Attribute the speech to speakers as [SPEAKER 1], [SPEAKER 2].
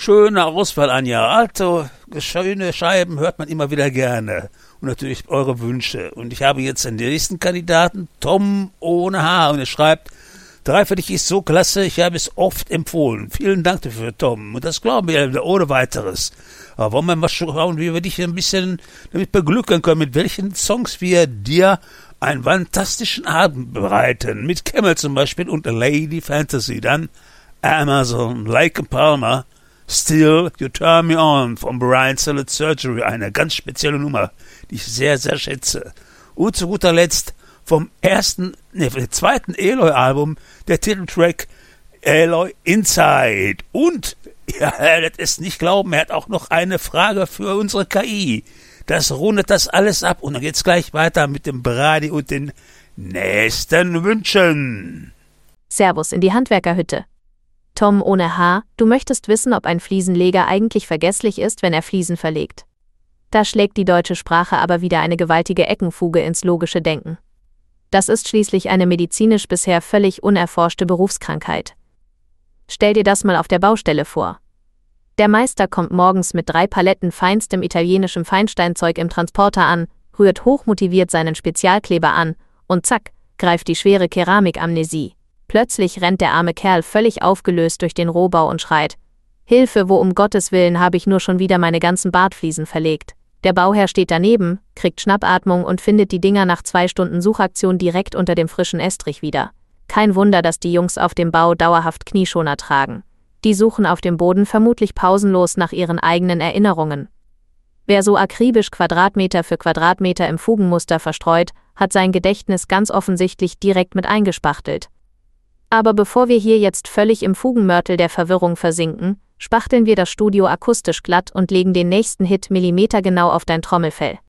[SPEAKER 1] Schöne Auswahl, Anja. Also, schöne Scheiben hört man immer wieder gerne. Und natürlich eure Wünsche. Und ich habe jetzt den nächsten Kandidaten, Tom ohne H. Und er schreibt, 3 für dich ist so klasse, ich habe es oft empfohlen. Vielen Dank dafür, Tom. Und das glauben wir ohne weiteres. Aber wollen wir mal schauen, wie wir dich ein bisschen damit beglücken können, mit welchen Songs wir dir einen fantastischen Abend bereiten. Mit Camel zum Beispiel und A Lady Fantasy. Dann Amazon, Lake Palmer, Still You Turn Me On von Brian Solid Surgery. Eine ganz spezielle Nummer, die ich sehr, sehr schätze. Und zu guter Letzt vom zweiten Eloy-Album, der Titeltrack Eloy Inside. Und, ihr werdet es nicht glauben, er hat auch noch eine Frage für unsere KI. Das rundet das alles ab und dann geht's gleich weiter mit dem Brady und den nächsten Wünschen.
[SPEAKER 2] Servus in die Handwerkerhütte. Tom ohne H, du möchtest wissen, ob ein Fliesenleger eigentlich vergesslich ist, wenn er Fliesen verlegt. Da schlägt die deutsche Sprache aber wieder eine gewaltige Eckenfuge ins logische Denken. Das ist schließlich eine medizinisch bisher völlig unerforschte Berufskrankheit. Stell dir das mal auf der Baustelle vor. Der Meister kommt morgens mit 3 Paletten feinstem italienischem Feinsteinzeug im Transporter an, rührt hochmotiviert seinen Spezialkleber an und zack, greift die schwere Keramikamnesie. Plötzlich rennt der arme Kerl völlig aufgelöst durch den Rohbau und schreit: Hilfe, wo um Gottes Willen habe ich nur schon wieder meine ganzen Badfliesen verlegt? Der Bauherr steht daneben, kriegt Schnappatmung und findet die Dinger nach 2 Stunden Suchaktion direkt unter dem frischen Estrich wieder. Kein Wunder, dass die Jungs auf dem Bau dauerhaft Knieschoner tragen. Die suchen auf dem Boden vermutlich pausenlos nach ihren eigenen Erinnerungen. Wer so akribisch Quadratmeter für Quadratmeter im Fugenmuster verstreut, hat sein Gedächtnis ganz offensichtlich direkt mit eingespachtelt. Aber bevor wir hier jetzt völlig im Fugenmörtel der Verwirrung versinken, spachteln wir das Studio akustisch glatt und legen den nächsten Hit millimetergenau auf dein Trommelfell.